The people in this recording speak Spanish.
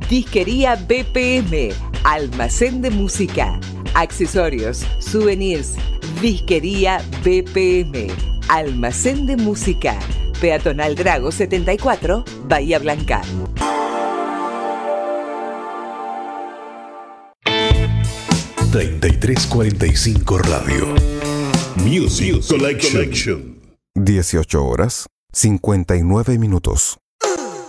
Disquería BPM, almacén de música, accesorios, souvenirs. Disquería BPM, almacén de música. Peatonal Drago 74, Bahía Blanca. $33.45 Radio. Music Collection. 18 horas, 59 minutos.